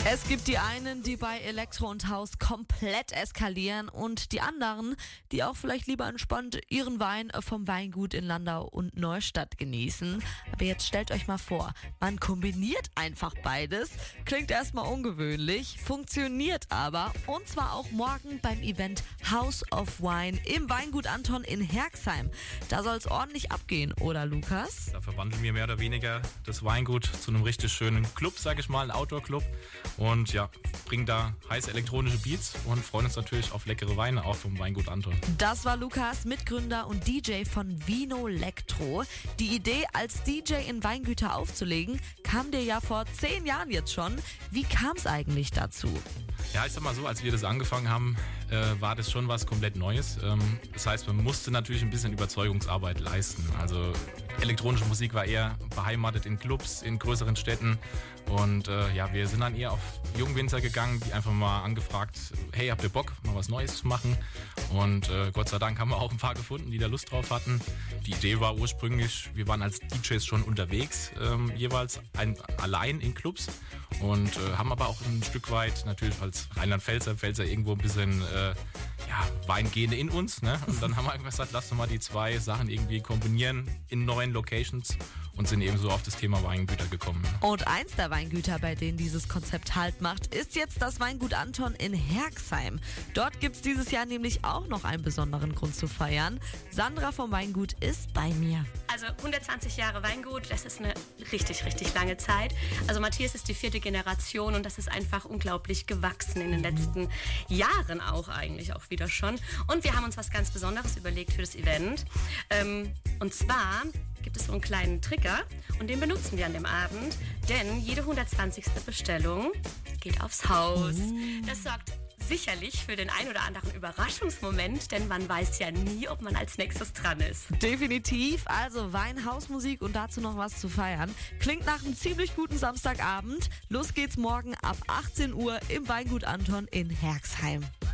Es gibt die einen, die bei Elektro und Haus komplett eskalieren und die anderen, die auch vielleicht lieber entspannt ihren Wein vom Weingut in Landau und Neustadt genießen. Aber jetzt stellt euch mal vor, man kombiniert einfach beides. Klingt erstmal ungewöhnlich, funktioniert aber. Und zwar auch morgen beim Event House of Wine im Weingut Anton in Herxheim. Da soll es ordentlich abgehen, oder Lukas? Da verwandeln wir mehr oder weniger das Weingut zu einem richtig schönen Club, sage ich mal, ein Outdoor-Club. Und ja, bringen da heiße elektronische Beats und freuen uns natürlich auf leckere Weine, auch vom Weingut Anton. Das war Lukas, Mitgründer und DJ von Vino Lectro. Die Idee, als DJ in Weingüter aufzulegen, kam dir ja vor 10 Jahren jetzt schon. Wie kam es eigentlich dazu? Ja, ich sag mal so, als wir das angefangen haben, war das schon was komplett Neues. Das heißt, man musste natürlich ein bisschen Überzeugungsarbeit leisten. Also elektronische Musik war eher beheimatet in Clubs, in größeren Städten. Und ja, wir sind dann eher auf Jungwinzer gegangen, die einfach mal angefragt, hey, habt ihr Bock, mal was Neues zu machen? Und Gott sei Dank haben wir auch ein paar gefunden, die da Lust drauf hatten. Die Idee war ursprünglich, wir waren als DJs schon unterwegs, jeweils allein in Clubs. Und haben aber auch ein Stück weit natürlich als Rheinland-Pfälzer irgendwo ein bisschen Weingene in uns. Ne? Und dann haben wir einfach gesagt, lass doch mal die zwei Sachen irgendwie kombinieren in neuen Locations und sind eben so auf das Thema Weingüter gekommen. Und eins der Weingüter, bei denen dieses Konzept Halt macht, ist jetzt das Weingut Anton in Herxheim. Dort gibt es dieses Jahr nämlich auch noch einen besonderen Grund zu feiern. Sandra vom Weingut ist bei mir. Also 120 Jahre Weingut, das ist eine richtig, richtig lange Zeit. Also Matthias ist die 4. Generation und das ist einfach unglaublich gewachsen in den letzten Jahren eigentlich auch wieder schon. Und wir haben uns was ganz Besonderes überlegt für das Event. Und zwar gibt es so einen kleinen Trigger und den benutzen wir an dem Abend, denn jede 120. Bestellung geht aufs Haus. Das sorgt sicherlich für den ein oder anderen Überraschungsmoment, denn man weiß ja nie, ob man als nächstes dran ist. Definitiv, also Wein, Hausmusik und dazu noch was zu feiern. Klingt nach einem ziemlich guten Samstagabend. Los geht's morgen ab 18 Uhr im Weingut Anton in Herxheim.